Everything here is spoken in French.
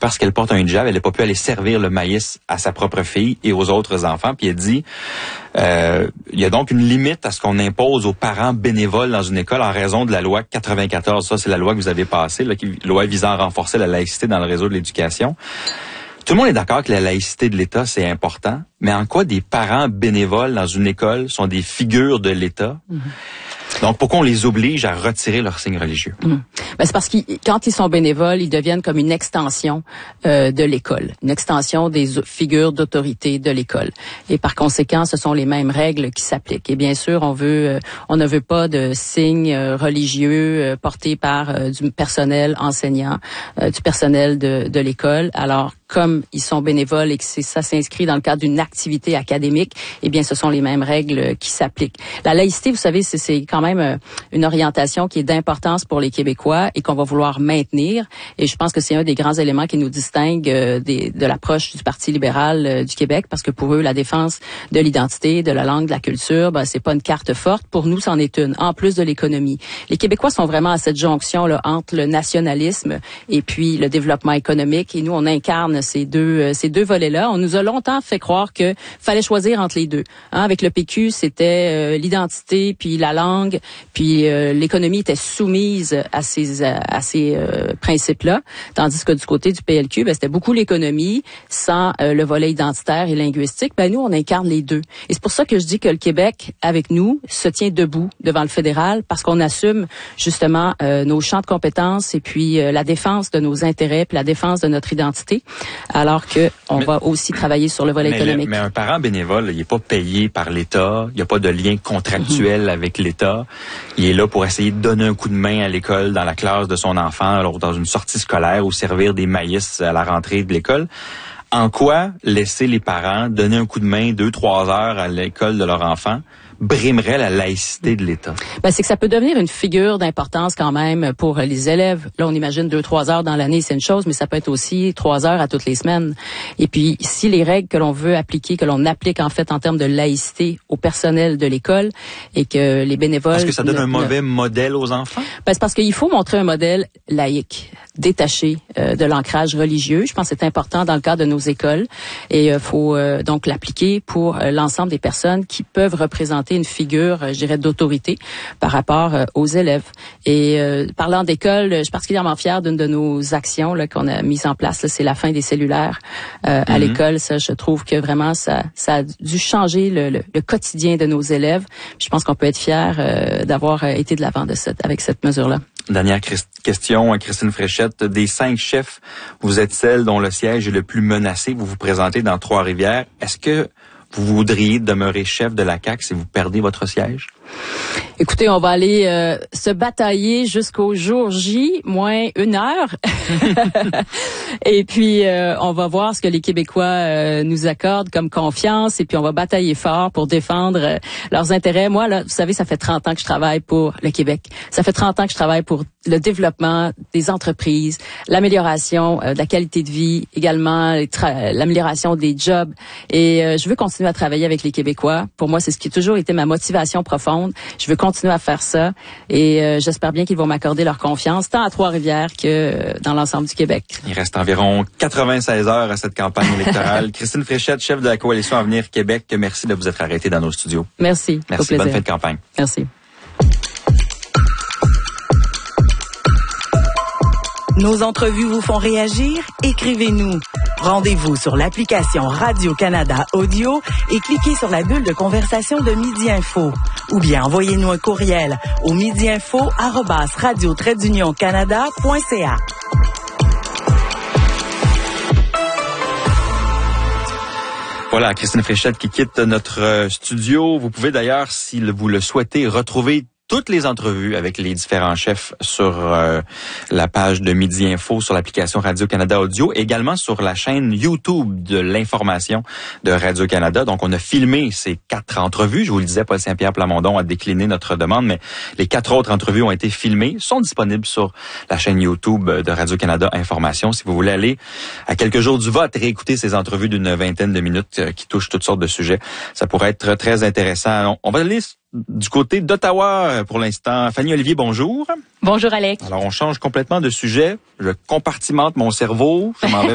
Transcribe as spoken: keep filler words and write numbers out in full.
parce qu'elle porte un hijab, elle n'a pas pu aller servir le maïs à sa propre fille et aux autres enfants. Puis elle dit, euh, il y a donc une limite à ce qu'on impose aux parents bénévoles dans une école en raison de la loi quatre-vingt-quatorze. Ça, c'est la loi que vous avez passée, la loi visant à renforcer la laïcité dans le réseau de l'éducation. Tout le monde est d'accord que la laïcité de l'État, c'est important, mais en quoi des parents bénévoles dans une école sont des figures de l'État? Mm-hmm. Donc, pourquoi on les oblige à retirer leur signe religieux? Mmh. Ben, c'est parce que quand ils sont bénévoles, ils deviennent comme une extension euh, de l'école, une extension des figures d'autorité de l'école. Et par conséquent, ce sont les mêmes règles qui s'appliquent. Et bien sûr, on veut, euh, on ne veut pas de signes euh, religieux euh, portés par euh, du personnel enseignant, euh, du personnel de, de l'école. Alors, comme ils sont bénévoles et que c'est, ça s'inscrit dans le cadre d'une activité académique, eh bien, ce sont les mêmes règles qui s'appliquent. La laïcité, vous savez, c'est, c'est quand même une orientation qui est d'importance pour les Québécois et qu'on va vouloir maintenir. Et je pense que c'est un des grands éléments qui nous distingue euh, des, de l'approche du Parti libéral euh, du Québec, parce que pour eux, la défense de l'identité, de la langue, de la culture, ben, c'est pas une carte forte. Pour nous, c'en est une, en plus de l'économie. Les Québécois sont vraiment à cette jonction là entre le nationalisme et puis le développement économique. Et nous, on incarne ces deux euh, ces deux volets-là. On nous a longtemps fait croire que fallait choisir entre les deux. Hein, avec le P Q, c'était euh, l'identité puis la langue, puis euh, l'économie était soumise à ces à, à ces euh, principes-là, tandis que du côté du P L Q, ben, c'était beaucoup l'économie sans euh, le volet identitaire et linguistique. Ben nous, on incarne les deux. Et c'est pour ça que je dis que le Québec, avec nous, se tient debout devant le fédéral, parce qu'on assume justement euh, nos champs de compétences et puis euh, la défense de nos intérêts, puis la défense de notre identité, alors que on mais, va aussi travailler sur le volet mais économique. Le, mais un parent bénévole, il est pas payé par l'État, il n'y a pas de lien contractuel mm-hmm. avec l'État. Il est là pour essayer de donner un coup de main à l'école, dans la classe de son enfant, alors dans une sortie scolaire ou servir des maïs à la rentrée de l'école. En quoi laisser les parents donner un coup de main deux, trois heures à l'école de leur enfant brimerait la laïcité de l'État? Ben, c'est que ça peut devenir une figure d'importance quand même pour les élèves. Là, on imagine deux, trois heures dans l'année, c'est une chose, mais ça peut être aussi trois heures à toutes les semaines. Et puis, si les règles que l'on veut appliquer, que l'on applique en fait en termes de laïcité au personnel de l'école et que les bénévoles... Est-ce que ça donne ne, un mauvais ne... modèle aux enfants? Ben, c'est parce qu'il faut montrer un modèle laïque, détaché euh, de l'ancrage religieux. Je pense que c'est important dans le cadre de nos écoles. Et il euh, faut euh, donc l'appliquer pour euh, l'ensemble des personnes qui peuvent représenter une figure, je dirais, d'autorité par rapport euh, aux élèves. Et euh, parlant d'école, je suis particulièrement fière d'une de nos actions là, qu'on a mises en place. Là, c'est la fin des cellulaires euh, mm-hmm. à l'école. Ça, je trouve que vraiment, ça, ça a dû changer le, le, le quotidien de nos élèves. Je pense qu'on peut être fier euh, d'avoir été de l'avant de cette, avec cette mesure-là. Dernière question, Christine Fréchette. Des cinq chefs, vous êtes celle dont le siège est le plus menacé. Vous vous présentez dans Trois-Rivières. Est-ce que vous voudriez demeurer chef de la C A Q si vous perdez votre siège? Écoutez, on va aller euh, se batailler jusqu'au jour J, moins une heure. Et puis, euh, on va voir ce que les Québécois euh, nous accordent comme confiance. Et puis, on va batailler fort pour défendre euh, leurs intérêts. Moi, là, vous savez, ça fait trente ans que je travaille pour le Québec. Ça fait trente ans que je travaille pour le développement des entreprises, l'amélioration euh, de la qualité de vie, également tra- l'amélioration des jobs. Et euh, je veux continuer à travailler avec les Québécois. Pour moi, c'est ce qui a toujours été ma motivation profonde. Je veux continuer à faire ça et euh, j'espère bien qu'ils vont m'accorder leur confiance, tant à Trois-Rivières que euh, dans l'ensemble du Québec. Il reste environ quatre-vingt-seize heures à cette campagne électorale. Christine Fréchette, chef de la Coalition Avenir Québec, merci de vous être arrêtée dans nos studios. Merci. Merci. Bonne fin de campagne. Merci. Nos entrevues vous font réagir? Écrivez-nous. Rendez-vous sur l'application Radio-Canada Audio et cliquez sur la bulle de conversation de Midi Info. Ou bien envoyez-nous un courriel au midiinfo arobase radio trait d'union canada point c a. Voilà, Christine Fréchette qui quitte notre studio. Vous pouvez d'ailleurs, si vous le souhaitez, retrouver toutes les entrevues avec les différents chefs sur euh, la page de Midi Info, sur l'application Radio-Canada Audio, également sur la chaîne YouTube de l'information de Radio-Canada. Donc, on a filmé ces quatre entrevues. Je vous le disais, Paul Saint-Pierre Plamondon a décliné notre demande, mais les quatre autres entrevues ont été filmées, sont disponibles sur la chaîne YouTube de Radio-Canada Information. Si vous voulez aller à quelques jours du vote, réécouter ces entrevues d'une vingtaine de minutes euh, qui touchent toutes sortes de sujets, ça pourrait être très intéressant. On, on va aller du côté d'Ottawa pour l'instant. Fanny Olivier, bonjour. Bonjour Alex. Alors, on change complètement de sujet. Je compartimente mon cerveau. Je m'en vais